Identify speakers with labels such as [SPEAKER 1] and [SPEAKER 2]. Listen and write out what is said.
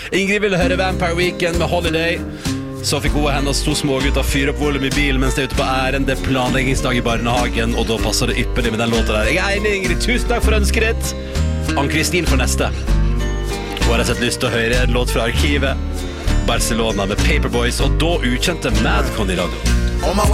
[SPEAKER 1] Ingrid ville høre Vampire Weekend med Holiday. Så fikk hun og hennes to smågutter fyre opp volum i bil mens de er ute på æren. Det er planleggingsdag i barnehagen, og da passer det ypperlig med den låta der. Jeg er enig, Ingrid. Tusen takk for ønsket ditt. Ann-Kristin for neste. Hun har rett og slett lyst til å høre en låt fra arkivet. Barcelona med Paperboys, og da ukjente Madcon i radio.